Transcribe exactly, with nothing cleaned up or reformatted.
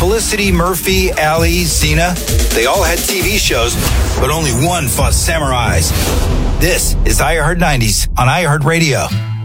Felicity, Murphy, Allie, Xena, they all had T V shows, but only one fought samurais. This is iHeart nineties on iHeartRadio.